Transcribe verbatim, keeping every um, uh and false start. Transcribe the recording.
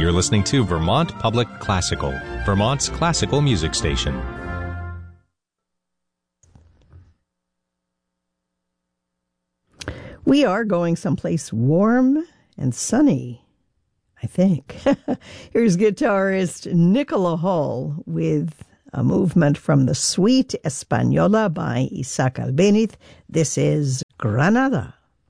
You're listening to Vermont Public Classical, Vermont's classical music station. We are going someplace warm and sunny, I think. Here's guitarist Nicola Hall with a movement from the Suite Española by Isaac Albéniz. This is Granada.